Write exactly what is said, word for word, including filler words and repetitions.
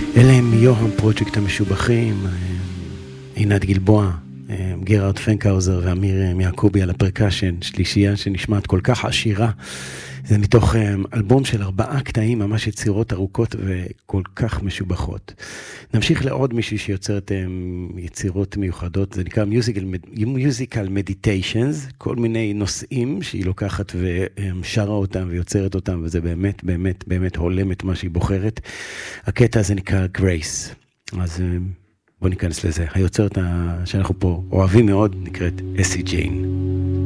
אלה הם יוהם פרויקט המשובחים, עינת גלבוע, גרארד פנקהאוזר ואמיר יעקובי על הפרקשן, שלישייה שנשמעת כל כך עשירה. זה מתוך אלבום של ארבעה קטעים, ממש יצירות ארוכות וכל כך משובחות. נמשיך לעוד מישהי שיוצרת יצירות מיוחדות, זה נקרא Musical Meditations, כל מיני נושאים שהיא לוקחת ושרה אותם ויוצרת אותם, וזה באמת, באמת, באמת הולם את מה שהיא בוחרת. הקטע הזה נקרא Grace. אז בוא ניכנס לזה. היוצרת שאנחנו פה אוהבים מאוד נקראת אסי ג'יין.